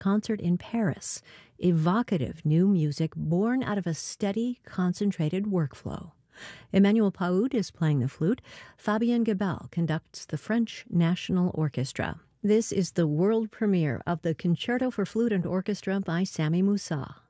concert in Paris, evocative new music born out of a steady, concentrated workflow. Emmanuel Paoud is playing the flute. Fabien Gebel conducts the French National Orchestra. This is the world premiere of the Concerto for Flute and Orchestra by Sami Moussa.